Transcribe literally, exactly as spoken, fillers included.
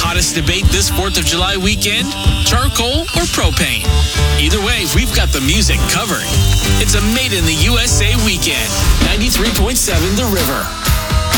hottest debate this fourth of July weekend? Charcoal or propane? Either way, we've got the music covered. It's a Made in the U S A weekend. ninety-three point seven The River.